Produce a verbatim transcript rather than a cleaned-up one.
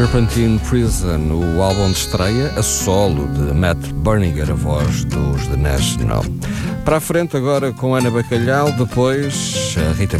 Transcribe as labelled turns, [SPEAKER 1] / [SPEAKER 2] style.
[SPEAKER 1] Serpentine Prison, o álbum de estreia a solo de Matt Berninger, a voz dos The National. Para a frente agora com Ana Bacalhau, depois a Rita